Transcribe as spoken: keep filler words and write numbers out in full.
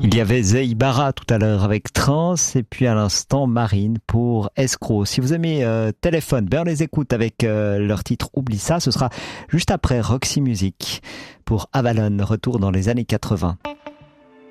Il y avait Zeibara tout à l'heure avec Trans et puis à l'instant Marine pour Escroc. Si vous aimez euh, Téléphone, ben on les écoute avec euh, leur titre Oublie ça. Ce sera juste après Roxy Music pour Avalon, retour dans les années quatre-vingts.